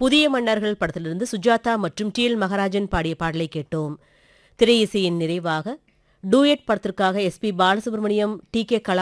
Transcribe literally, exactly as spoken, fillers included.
புதிய மன்னர்கள் படத்திலிருந்து சுஜாதா மற்றும் டி எல் மகராஜன் பாடிய பாடலை கேட்டோம். திரையிசையின் நிறைவாக டூயட் படத்திற்காக S B Balasubramaniam, D K கலா